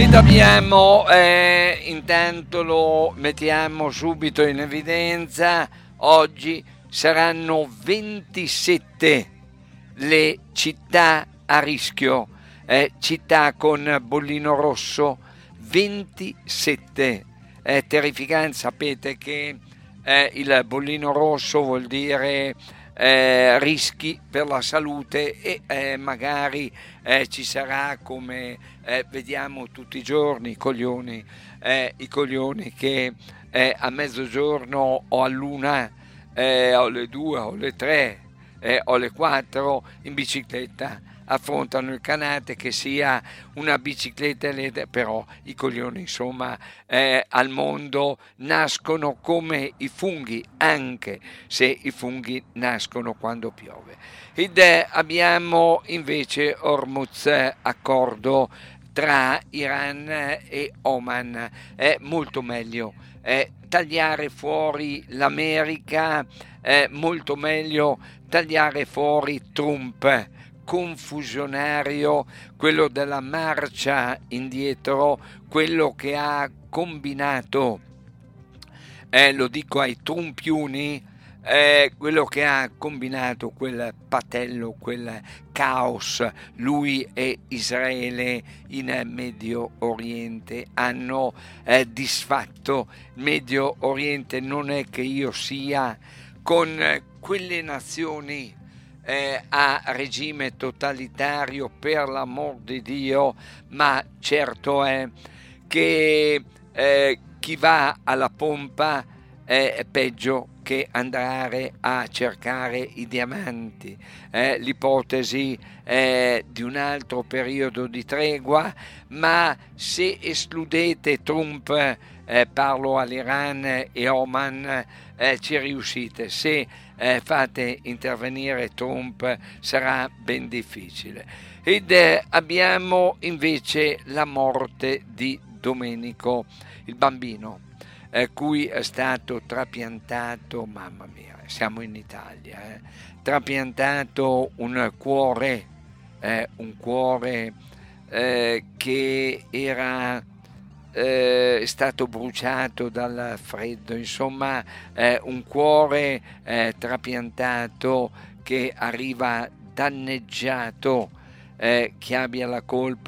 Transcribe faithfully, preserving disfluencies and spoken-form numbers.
Ed abbiamo, eh, intanto lo mettiamo subito in evidenza, oggi saranno ventisette le città a rischio, eh, città con bollino rosso, ventisette. È terrificante, sapete che eh, il bollino rosso vuol dire eh, rischi per la salute e eh, magari eh, ci sarà, come eh, vediamo tutti i giorni, i coglioni, eh, i coglioni che eh, a mezzogiorno o all'una eh, o alle due o alle tre eh, o alle quattro in bicicletta affrontano il canate, che sia una bicicletta elettrica, però i coglioni insomma eh, al mondo nascono come i funghi, anche se i funghi nascono quando piove. Ed eh, abbiamo invece Hormuz, accordo tra Iran e Oman, è molto meglio eh, tagliare fuori l'America, è molto meglio tagliare fuori Trump, confusionario, quello della marcia indietro, quello che ha combinato, eh, lo dico ai trumpiuni, eh, quello che ha combinato quel patello, quel caos, lui e Israele in Medio Oriente hanno eh, disfatto il Medio Oriente. Non è che io sia con eh, quelle nazioni eh, a regime totalitario, per l'amor di Dio, ma certo è che eh, chi va alla pompa è peggio che andare a cercare i diamanti. Eh, l'ipotesi è di un altro periodo di tregua, ma se escludete Trump, eh, parlo all'Iran e Oman, eh, ci riuscite. Se eh, fate intervenire Trump sarà ben difficile. Ed eh, abbiamo invece la morte di Domenico, il bambino eh, cui è stato trapiantato, mamma mia, siamo in Italia, eh, trapiantato un cuore, eh, un cuore eh, che era eh, è stato bruciato dal freddo, insomma eh, un cuore eh, trapiantato che arriva danneggiato, eh, chi abbia la colpa